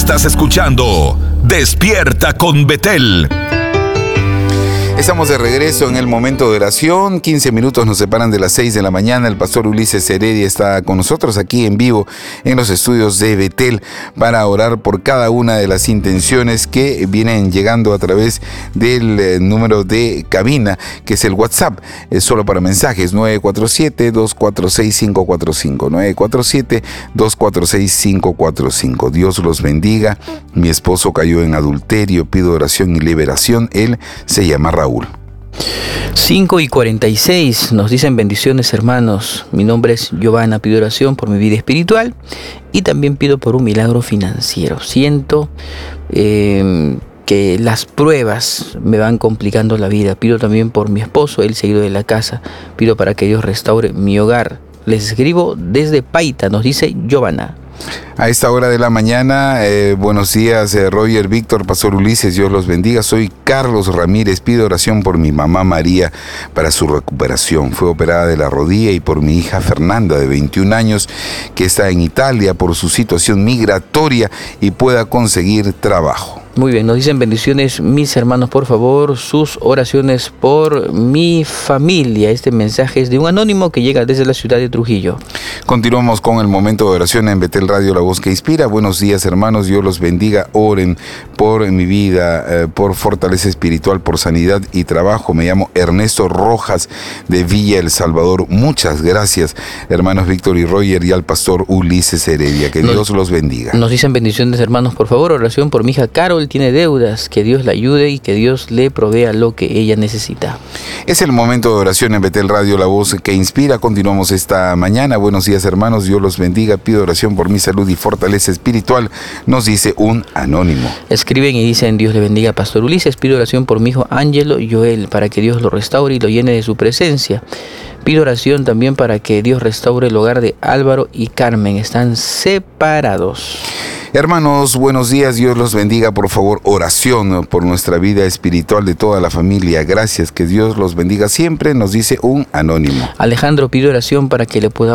Estás escuchando Despierta con Betel. Estamos de regreso en el momento de oración. 15 minutos nos separan de las 6 de la mañana. El pastor Ulises Heredia está con nosotros aquí en vivo en los estudios de Betel para orar por cada una de las intenciones que vienen llegando a través del número de cabina, que es el WhatsApp. Es solo para mensajes: 947-246-545. 947-246-545. Dios los bendiga. Mi esposo cayó en adulterio. Pido oración y liberación. Él se llama Raúl. 5:46 nos dicen: bendiciones, hermanos. Mi nombre es Giovanna. Pido oración por mi vida espiritual y también pido por un milagro financiero. Siento que las pruebas me van complicando la vida. Pido también por mi esposo. Él se ha ido de la casa. Pido para que Dios restaure mi hogar. Les escribo desde Paita, nos dice Giovanna. A esta hora de la mañana, buenos días, Roger, Víctor, Pastor Ulises, Dios los bendiga. Soy Carlos Ramírez, pido oración por mi mamá María para su recuperación. Fue operada de la rodilla, y por mi hija Fernanda, de 21 años, que está en Italia por su situación migratoria y pueda conseguir trabajo. Muy bien, nos dicen: bendiciones, mis hermanos, por favor, sus oraciones por mi familia. Este mensaje es de un anónimo que llega desde la ciudad de Trujillo. Continuamos con el momento de oración en Betel Radio, la voz que inspira. Buenos días, hermanos, Dios los bendiga. Oren por mi vida, por fortaleza espiritual, por sanidad y trabajo. Me llamo Ernesto Rojas, de Villa El Salvador. Muchas gracias, hermanos Víctor y Roger, y al pastor Ulises Heredia. Que Dios los bendiga. Nos dicen: bendiciones, hermanos, por favor, oración por mi hija Carol. Tiene deudas, que Dios la ayude y que Dios le provea lo que ella necesita. Es el momento de oración en Betel Radio, la voz que inspira. Continuamos esta mañana. Buenos días, hermanos, Dios los bendiga. Pido oración por mi salud y fortaleza espiritual, nos dice un anónimo. Escriben y dicen: Dios le bendiga, Pastor Ulises. Pido oración por mi hijo Ángelo Joel, para que Dios lo restaure y lo llene de su presencia. Pido oración también para que Dios restaure el hogar de Álvaro y Carmen. Están separados. Hermanos, buenos días, Dios los bendiga. Por favor, oración por nuestra vida espiritual de toda la familia. Gracias, que Dios los bendiga siempre, nos dice un anónimo. Alejandro pide oración para que le pueda